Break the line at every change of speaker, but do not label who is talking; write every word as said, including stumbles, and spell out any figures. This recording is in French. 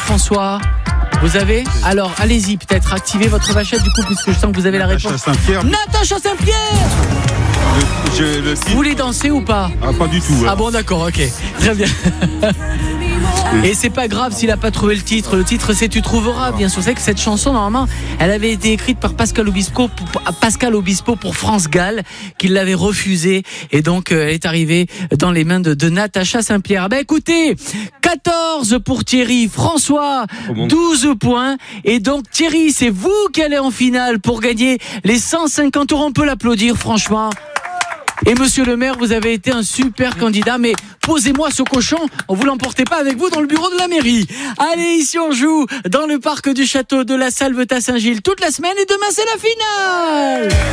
François? Vous avez? Alors, allez-y, peut-être activez votre vachette du coup, puisque je sens que vous avez la réponse.
Natacha Saint-Pierre.
Natacha Saint-Pierre.
Le, je, le titre.
Vous voulez danser ou pas?
Ah, pas du tout.
Ah
hein.
bon, d'accord, ok. Très bien. Et c'est pas grave s'il a pas trouvé le titre. Le titre, c'est Tu trouveras. Bien sûr, c'est que cette chanson, normalement, elle avait été écrite par Pascal Obispo, pour, Pascal Obispo pour France Gall, qui l'avait refusée. Et donc, elle est arrivée dans les mains de, de Natacha Saint-Pierre. Ah ben, écoutez, quatorze pour Thierry. François, douze points. Et donc, Thierry, c'est vous qui allez en finale pour gagner les cent cinquante euros. On peut l'applaudir, franchement. Et monsieur le maire, vous avez été un super candidat, mais posez-moi ce cochon, vous l'emportez pas avec vous dans le bureau de la mairie. Allez, ici on joue dans le parc du château de la Salvetat Saint-Gilles toute la semaine et demain c'est la finale.